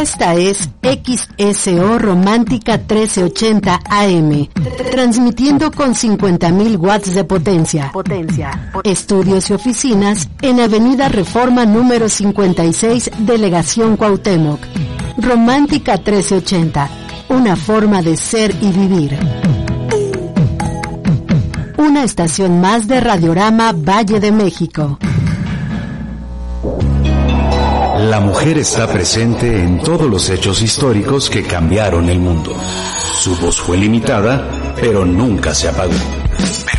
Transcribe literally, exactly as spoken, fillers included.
Esta es X S O Romántica trece ochenta A M, transmitiendo con cincuenta mil watts de potencia. Potencia. Estudios y oficinas en Avenida Reforma número cincuenta y seis, Delegación Cuauhtémoc. Romántica trece ochenta, una forma de ser y vivir. Una estación más de Radiorama Valle de México. La mujer está presente en todos los hechos históricos que cambiaron el mundo. Su voz fue limitada, pero nunca se apagó.